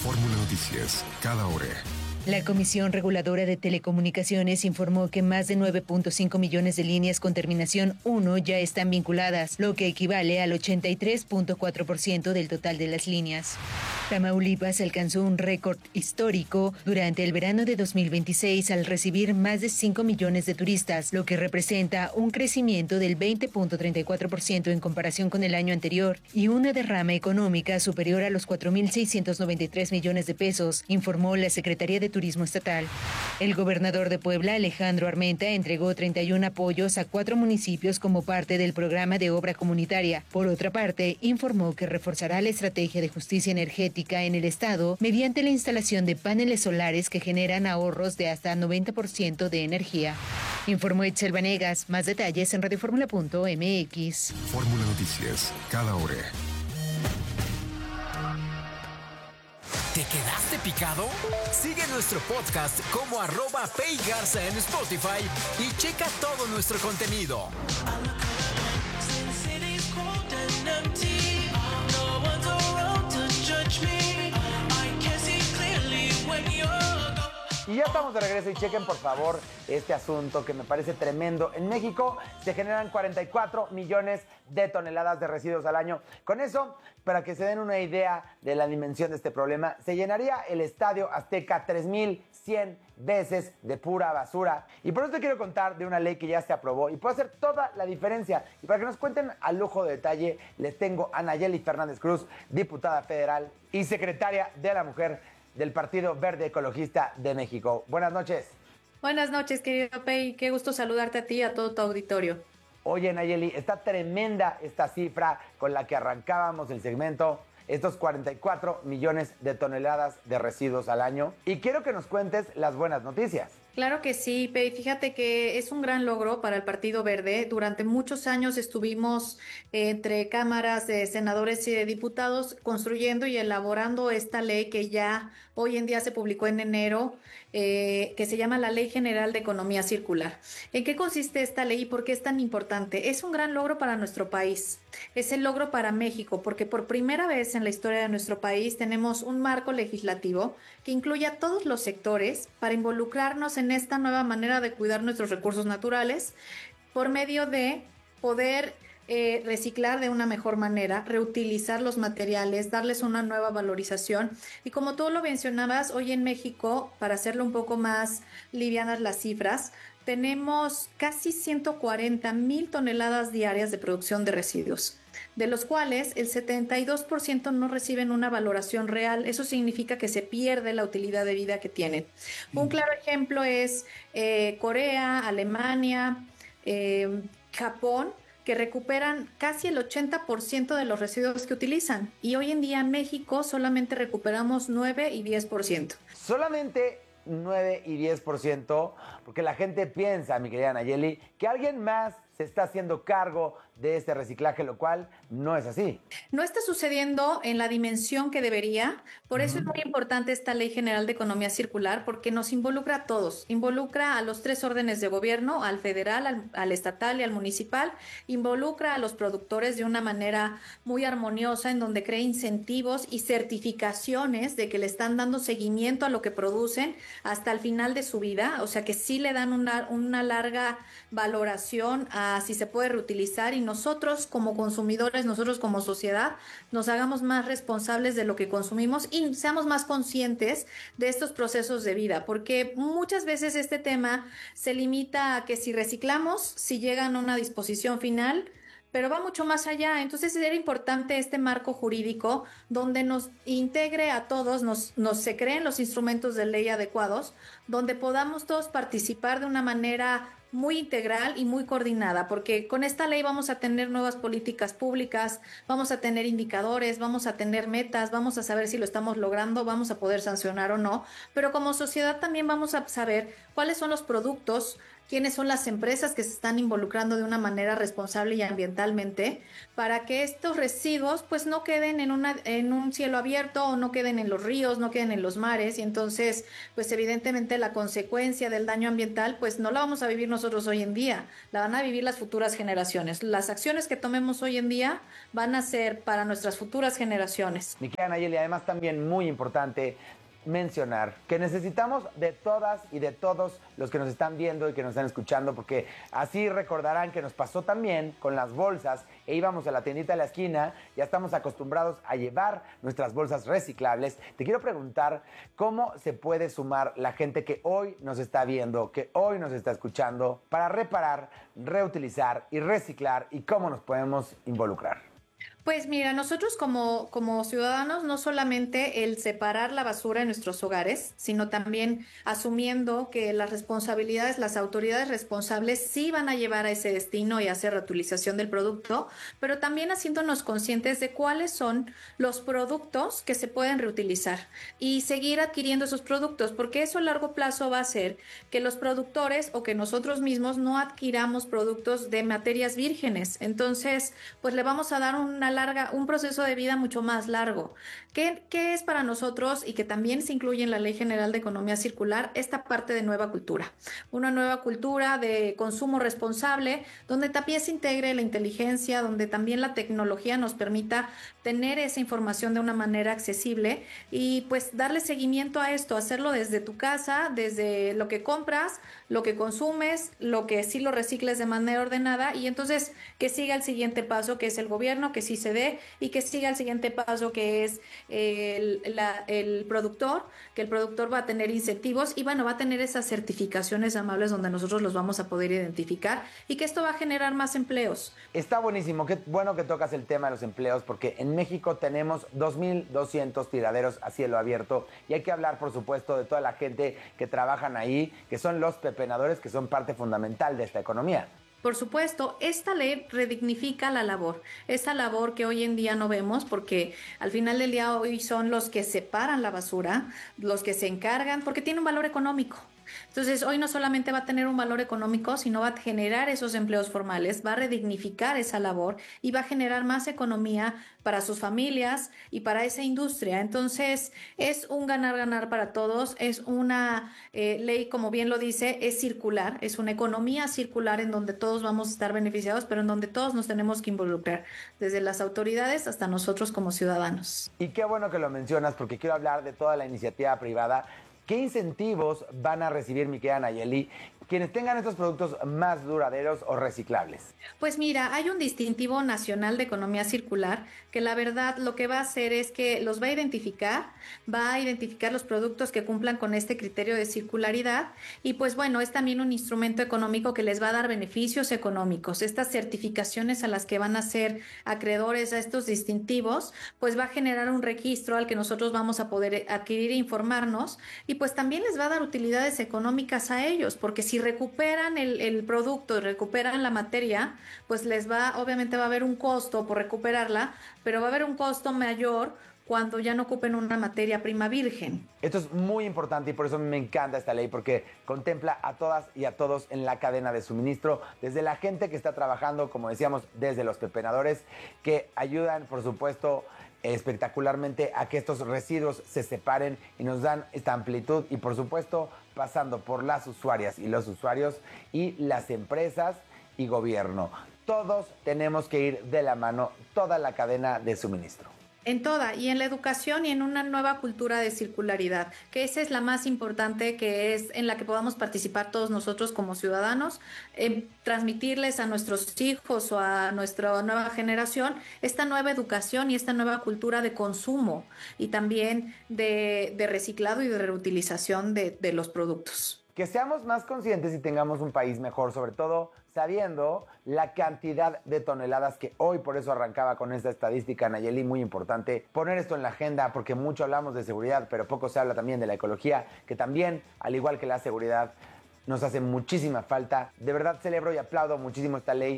Fórmula Noticias, cada hora. La Comisión Reguladora de Telecomunicaciones informó que más de 9.5 millones de líneas con terminación 1 ya están vinculadas, lo que equivale al 83.4% del total de las líneas. Tamaulipas alcanzó un récord histórico durante el verano de 2026 al recibir más de 5 millones de turistas, lo que representa un crecimiento del 20.34% en comparación con el año anterior y una derrama económica superior a los 4.693 millones de pesos, informó la Secretaría de Turismo Estatal. El gobernador de Puebla, Alejandro Armenta, entregó 31 apoyos a 4 municipios como parte del programa de obra comunitaria. Por otra parte, informó que reforzará la estrategia de justicia energética en el estado mediante la instalación de paneles solares que generan ahorros de hasta 90% de energía. Informó Itzel Vanegas. Más detalles en radioformula.mx. Fórmula Noticias, cada hora. ¿Te quedaste picado? Sigue nuestro podcast como @paygarza en Spotify y checa todo nuestro contenido. Y ya estamos de regreso y chequen por favor este asunto que me parece tremendo. En México se generan 44 millones de toneladas de residuos al año. Con eso, para que se den una idea de la dimensión de este problema, se llenaría el Estadio Azteca 3,100 veces de pura basura. Y por eso te quiero contar de una ley que ya se aprobó y puede hacer toda la diferencia. Y para que nos cuenten a lujo de detalle, les tengo a Nayeli Fernández Cruz, diputada federal y secretaria de la Mujer del Partido Verde Ecologista de México. Buenas noches. Buenas noches, querido Pei. Qué gusto saludarte a ti y a todo tu auditorio. Oye, Nayeli, está tremenda esta cifra con la que arrancábamos el segmento, estos 44 millones de toneladas de residuos al año. Y quiero que nos cuentes las buenas noticias. Claro que sí, Pei. Fíjate que es un gran logro para el Partido Verde. Durante muchos años estuvimos entre cámaras de senadores y de diputados construyendo y elaborando esta ley que ya hoy en día se publicó en enero, que se llama la Ley General de Economía Circular. ¿En qué consiste esta ley y por qué es tan importante? Es un gran logro para nuestro país. Es el logro para México porque por primera vez en la historia de nuestro país tenemos un marco legislativo que incluye a todos los sectores para involucrarnos en esta nueva manera de cuidar nuestros recursos naturales por medio de poder reciclar de una mejor manera, reutilizar los materiales, darles una nueva valorización. Y como tú lo mencionabas, hoy en México, para hacerlo un poco más livianas las cifras, tenemos casi 140,000 toneladas diarias de producción de residuos, de los cuales el 72% no reciben una valoración real. Eso significa que se pierde la utilidad de vida que tienen. Un claro ejemplo es Corea, Alemania, Japón, que recuperan casi el 80% de los residuos que utilizan. Y hoy en día en México solamente recuperamos 9 y 10%. Solamente 9 y 10%, porque la gente piensa, mi querida Nayeli, que alguien más se está haciendo cargo de este reciclaje, lo cual no es así. No está sucediendo en la dimensión que debería, por eso es muy importante esta Ley General de Economía Circular, porque nos involucra a todos, involucra a los 3 órdenes de gobierno, al federal, al estatal y al municipal, involucra a los productores de una manera muy armoniosa, en donde crea incentivos y certificaciones de que le están dando seguimiento a lo que producen hasta el final de su vida, o sea que sí le dan una larga valoración a si se puede reutilizar, y nosotros como consumidores, nosotros como sociedad, nos hagamos más responsables de lo que consumimos y seamos más conscientes de estos procesos de vida, porque muchas veces este tema se limita a que si reciclamos, si llegan a una disposición final, pero va mucho más allá. Entonces era importante este marco jurídico donde nos integre a todos, se creen los instrumentos de ley adecuados, donde podamos todos participar de una manera muy integral y muy coordinada, porque con esta ley vamos a tener nuevas políticas públicas, vamos a tener indicadores, vamos a tener metas, vamos a saber si lo estamos logrando, vamos a poder sancionar o no, pero como sociedad también vamos a saber cuáles son los productos quiénes son las empresas que se están involucrando de una manera responsable y ambientalmente para que estos residuos pues no queden en un cielo abierto o no queden en los ríos, no queden en los mares y entonces pues evidentemente la consecuencia del daño ambiental pues no la vamos a vivir nosotros hoy en día, la van a vivir las futuras generaciones. Las acciones que tomemos hoy en día van a ser para nuestras futuras generaciones. Mi querida Nayeli, además también muy importante mencionar que necesitamos de todas y de todos los que nos están viendo y que nos están escuchando, porque así recordarán que nos pasó también con las bolsas e íbamos a la tiendita de la esquina, ya estamos acostumbrados a llevar nuestras bolsas reciclables. Te quiero preguntar cómo se puede sumar la gente que hoy nos está viendo, que hoy nos está escuchando, para reparar, reutilizar y reciclar, y cómo nos podemos involucrar. Pues mira, nosotros como ciudadanos, no solamente el separar la basura en nuestros hogares, sino también asumiendo que las responsabilidades, las autoridades responsables sí van a llevar a ese destino y a hacer reutilización del producto, pero también haciéndonos conscientes de cuáles son los productos que se pueden reutilizar y seguir adquiriendo esos productos, porque eso a largo plazo va a hacer que los productores o que nosotros mismos no adquiramos productos de materias vírgenes. Entonces, pues le vamos a dar un proceso de vida mucho más largo. ¿Qué es para nosotros y que también se incluye en la Ley General de Economía Circular? Esta parte de nueva cultura. Una nueva cultura de consumo responsable, donde también se integre la inteligencia, donde también la tecnología nos permita tener esa información de una manera accesible y pues darle seguimiento a esto, hacerlo desde tu casa, desde lo que compras, lo que consumes, lo que sí lo recicles de manera ordenada y entonces que siga el siguiente paso, que es el gobierno, que sí se dé y que siga el siguiente paso, que es el productor, que el productor va a tener incentivos y bueno, va a tener esas certificaciones amables donde nosotros los vamos a poder identificar y que esto va a generar más empleos. Está buenísimo, qué bueno que tocas el tema de los empleos, porque en México tenemos 2,200 tiraderos a cielo abierto y hay que hablar, por supuesto, de toda la gente que trabajan ahí, que son los pepenadores, que son parte fundamental de esta economía. Por supuesto, esta ley redignifica la labor, esa labor que hoy en día no vemos porque al final del día hoy son los que separan la basura, los que se encargan, porque tiene un valor económico. Entonces, hoy no solamente va a tener un valor económico, sino va a generar esos empleos formales, va a redignificar esa labor y va a generar más economía para sus familias y para esa industria. Entonces, es un ganar-ganar para todos, es una ley, como bien lo dice, es circular, es una economía circular en donde todos vamos a estar beneficiados, pero en donde todos nos tenemos que involucrar, desde las autoridades hasta nosotros como ciudadanos. Y qué bueno que lo mencionas, porque quiero hablar de toda la iniciativa privada. ¿Qué incentivos van a recibir, mi querida Nayeli, quienes tengan estos productos más duraderos o reciclables? Pues mira, hay un distintivo nacional de economía circular que la verdad lo que va a hacer es que los va a identificar los productos que cumplan con este criterio de circularidad y pues bueno, es también un instrumento económico que les va a dar beneficios económicos. Estas certificaciones a las que van a ser acreedores a estos distintivos, pues va a generar un registro al que nosotros vamos a poder adquirir e informarnos y pues también les va a dar utilidades económicas a ellos, porque si recuperan el producto y recuperan la materia, pues obviamente va a haber un costo por recuperarla, pero va a haber un costo mayor cuando ya no ocupen una materia prima virgen. Esto es muy importante y por eso me encanta esta ley, porque contempla a todas y a todos en la cadena de suministro, desde la gente que está trabajando, como decíamos, desde los pepenadores, que ayudan, por supuesto, espectacularmente a que estos residuos se separen y nos dan esta amplitud y, por supuesto, pasando por las usuarias y los usuarios y las empresas y gobierno. Todos tenemos que ir de la mano, toda la cadena de suministro. En toda, y en la educación y en una nueva cultura de circularidad, que esa es la más importante, que es en la que podamos participar todos nosotros como ciudadanos, transmitirles a nuestros hijos o a nuestra nueva generación esta nueva educación y esta nueva cultura de consumo y también de reciclado y de reutilización de los productos. Que seamos más conscientes y tengamos un país mejor, sobre todo sabiendo la cantidad de toneladas que hoy, por eso arrancaba con esta estadística, Nayeli, muy importante, poner esto en la agenda, porque mucho hablamos de seguridad, pero poco se habla también de la ecología, que también, al igual que la seguridad, nos hace muchísima falta. De verdad celebro y aplaudo muchísimo esta ley,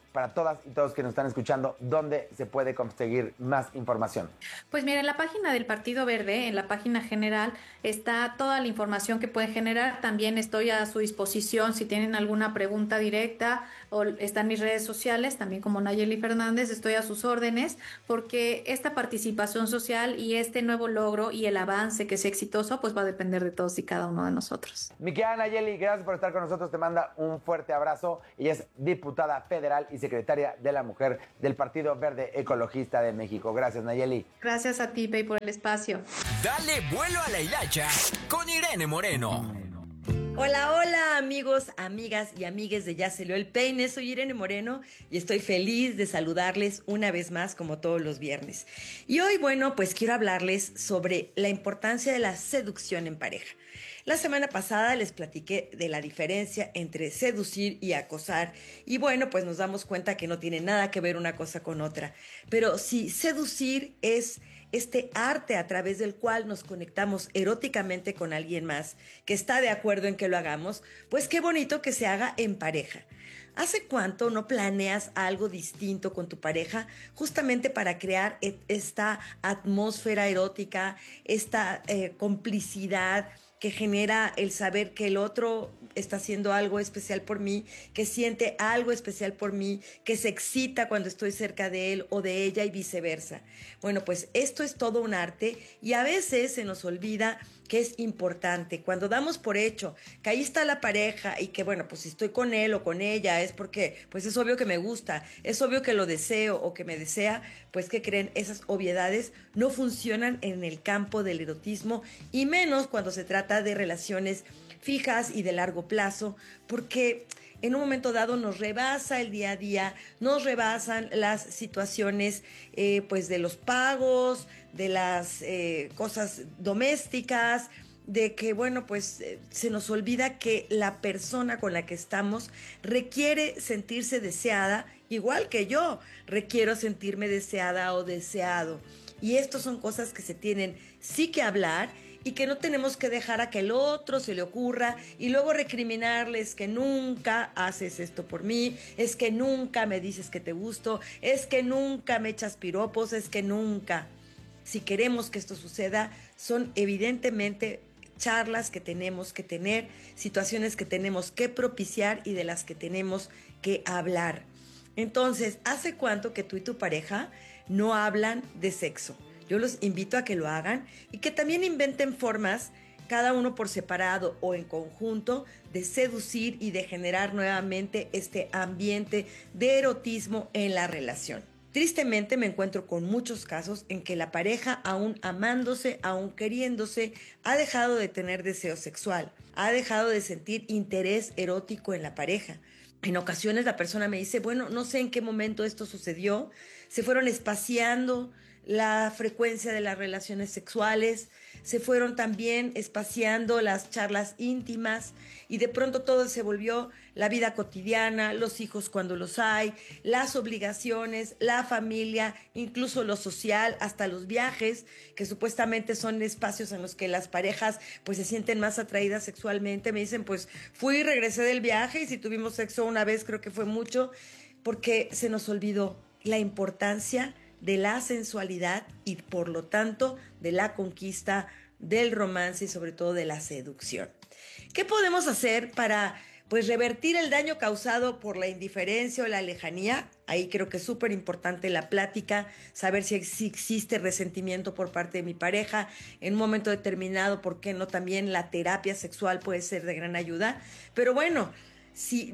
para todas y todos que nos están escuchando, ¿dónde se puede conseguir más información? Pues mira, en la página del Partido Verde, en la página general, está toda la información que pueden generar. También estoy a su disposición si tienen alguna pregunta directa, o están mis redes sociales, también como Nayeli Fernández, estoy a sus órdenes, porque esta participación social y este nuevo logro y el avance que sea exitoso, pues va a depender de todos y cada uno de nosotros. Mi querida Nayeli, gracias por estar con nosotros, te manda un fuerte abrazo. Ella es diputada federal y secretaria de la Mujer del Partido Verde Ecologista de México. Gracias, Nayeli. Gracias a ti, Pei, por el espacio. Dale vuelo a la hilacha con Irene Moreno. Hola, hola amigos, amigas y amigues de Ya Se Lió el Peine. Soy Irene Moreno y estoy feliz de saludarles una vez más como todos los viernes. Y hoy, bueno, pues quiero hablarles sobre la importancia de la seducción en pareja. La semana pasada les platiqué de la diferencia entre seducir y acosar. Y bueno, pues nos damos cuenta que no tiene nada que ver una cosa con otra. Pero si seducir es este arte a través del cual nos conectamos eróticamente con alguien más que está de acuerdo en que lo hagamos, pues qué bonito que se haga en pareja. ¿Hace cuánto no planeas algo distinto con tu pareja justamente para crear esta atmósfera erótica, esta complicidad que genera el saber que el otro está haciendo algo especial por mí, que siente algo especial por mí, que se excita cuando estoy cerca de él o de ella y viceversa? Bueno, pues esto es todo un arte y a veces se nos olvida que es importante. Cuando damos por hecho que ahí está la pareja y que, bueno, pues si estoy con él o con ella es porque, pues es obvio que me gusta, es obvio que lo deseo o que me desea, pues ¿qué creen? Esas obviedades no funcionan en el campo del erotismo y menos cuando se trata de relaciones fijas y de largo plazo, porque en un momento dado nos rebasa el día a día, nos rebasan las situaciones pues de los pagos, de las cosas domésticas, de que, bueno, pues se nos olvida que la persona con la que estamos requiere sentirse deseada, igual que yo requiero sentirme deseada o deseado. Y estas son cosas que se tienen sí que hablar y que no tenemos que dejar a que el otro se le ocurra y luego recriminarles que nunca haces esto por mí, es que nunca me dices que te gusto, es que nunca me echas piropos, es que nunca. Si queremos que esto suceda, son evidentemente charlas que tenemos que tener, situaciones que tenemos que propiciar y de las que tenemos que hablar. Entonces, ¿hace cuánto que tú y tu pareja no hablan de sexo? Yo los invito a que lo hagan y que también inventen formas, cada uno por separado o en conjunto, de seducir y de generar nuevamente este ambiente de erotismo en la relación. Tristemente me encuentro con muchos casos en que la pareja, aún amándose, aún queriéndose, ha dejado de tener deseo sexual, ha dejado de sentir interés erótico en la pareja. En ocasiones la persona me dice, bueno, no sé en qué momento esto sucedió, se fueron espaciando la frecuencia de las relaciones sexuales, se fueron también espaciando las charlas íntimas y de pronto todo se volvió la vida cotidiana, los hijos cuando los hay, las obligaciones, la familia, incluso lo social, hasta los viajes, que supuestamente son espacios en los que las parejas pues se sienten más atraídas sexualmente. Me dicen, pues fui y regresé del viaje y si tuvimos sexo una vez creo que fue mucho, porque se nos olvidó la importancia de la sensualidad y por lo tanto de la conquista, del romance y sobre todo de la seducción. ¿Qué podemos hacer para pues revertir el daño causado por la indiferencia o la lejanía? Ahí creo que es súper importante la plática, saber si existe resentimiento por parte de mi pareja. En un momento determinado, ¿por qué no? También la terapia sexual puede ser de gran ayuda. Pero bueno, si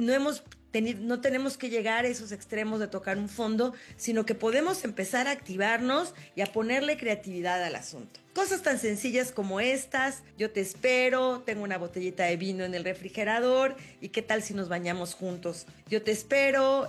no tenemos que llegar a esos extremos de tocar un fondo, sino que podemos empezar a activarnos y a ponerle creatividad al asunto. Cosas tan sencillas como estas: yo te espero, tengo una botellita de vino en el refrigerador y qué tal si nos bañamos juntos. Yo te espero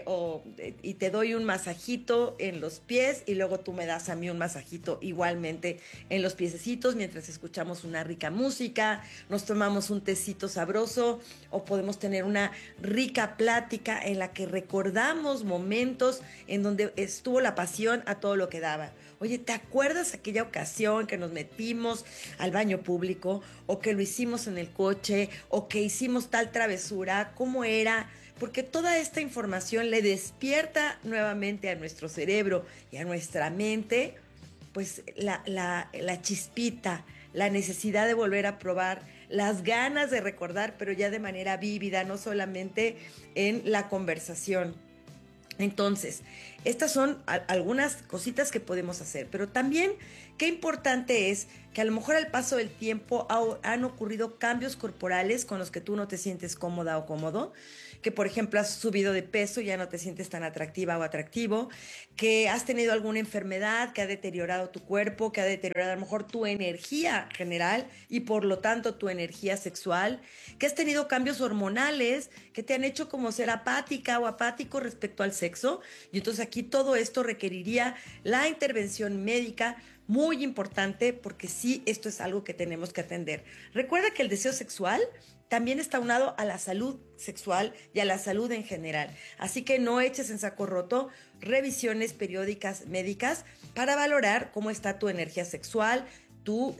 y te doy un masajito en los pies y luego tú me das a mí un masajito igualmente en los piececitos mientras escuchamos una rica música, nos tomamos un tecito sabroso o podemos tener una rica plática en la que recordamos momentos en donde estuvo la pasión a todo lo que daba. Oye, ¿te acuerdas aquella ocasión que nos metimos al baño público o que lo hicimos en el coche o que hicimos tal travesura? ¿Cómo era? porque toda esta información le despierta nuevamente a nuestro cerebro y a nuestra mente, pues la chispita, la necesidad de volver a probar, las ganas de recordar, pero ya de manera vívida, no solamente en la conversación. Entonces, estas son algunas cositas que podemos hacer, pero también qué importante es que a lo mejor al paso del tiempo han ocurrido cambios corporales con los que tú no te sientes cómoda o cómodo, que por ejemplo has subido de peso y ya no te sientes tan atractiva o atractivo, que has tenido alguna enfermedad que ha deteriorado tu cuerpo, que ha deteriorado a lo mejor tu energía general y por lo tanto tu energía sexual, que has tenido cambios hormonales que te han hecho como ser apática o apático respecto al sexo, y entonces aquí todo esto requeriría la intervención médica muy importante, porque sí, esto es algo que tenemos que atender. Recuerda que el deseo sexual también está unado a la salud sexual y a la salud en general. Así que no eches en saco roto revisiones periódicas médicas para valorar cómo está tu energía sexual, tu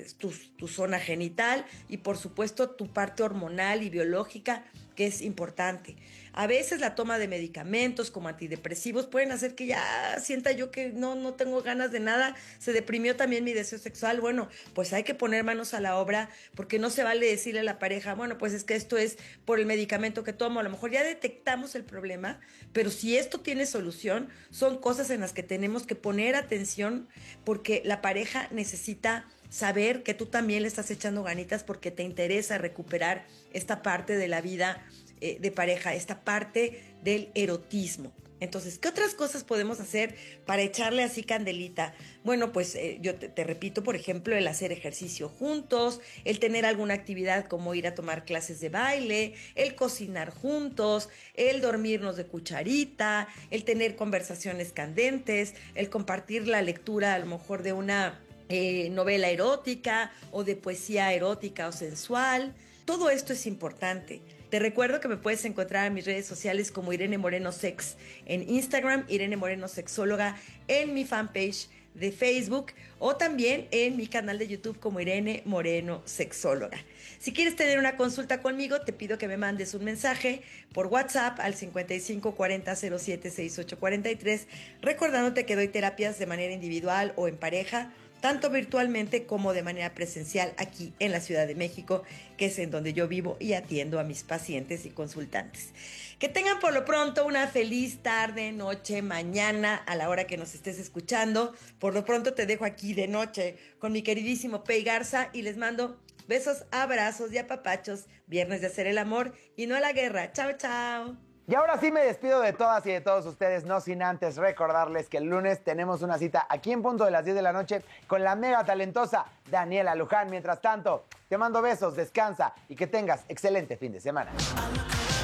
zona genital y por supuesto tu parte hormonal y biológica, que es importante. A veces la toma de medicamentos como antidepresivos pueden hacer que ya sienta yo que no tengo ganas de nada, se deprimió también mi deseo sexual. Bueno, pues hay que poner manos a la obra, porque no se vale decirle a la pareja, bueno, pues es que esto es por el medicamento que tomo. A lo mejor ya detectamos el problema, pero si esto tiene solución, son cosas en las que tenemos que poner atención, porque la pareja necesita saber que tú también le estás echando ganitas porque te interesa recuperar esta parte de la vida de pareja, esta parte del erotismo. Entonces, ¿qué otras cosas podemos hacer para echarle así candelita? Bueno, pues yo te repito, por ejemplo, el hacer ejercicio juntos, el tener alguna actividad como ir a tomar clases de baile, el cocinar juntos, el dormirnos de cucharita, el tener conversaciones candentes, el compartir la lectura a lo mejor de una novela erótica o de poesía erótica o sensual. Todo esto es importante. Te recuerdo que me puedes encontrar en mis redes sociales como Irene Moreno Sex, en Instagram, Irene Moreno Sexóloga, en mi fanpage de Facebook o también en mi canal de YouTube como Irene Moreno Sexóloga. Si quieres tener una consulta conmigo, te pido que me mandes un mensaje por WhatsApp al 55 40 07 68 43, recordándote que doy terapias de manera individual o en pareja, tanto virtualmente como de manera presencial aquí en la Ciudad de México, que es en donde yo vivo y atiendo a mis pacientes y consultantes. Que tengan por lo pronto una feliz tarde, noche, mañana, a la hora que nos estés escuchando. Por lo pronto te dejo aquí de noche con mi queridísimo Pei Garza y les mando besos, abrazos y apapachos. Viernes de hacer el amor y no la guerra. Chao, chao. Y ahora sí me despido de todas y de todos ustedes, no sin antes recordarles que el lunes tenemos una cita aquí en punto de las 10 de la noche con la mega talentosa Daniela Luján. Mientras tanto, te mando besos, descansa y que tengas excelente fin de semana.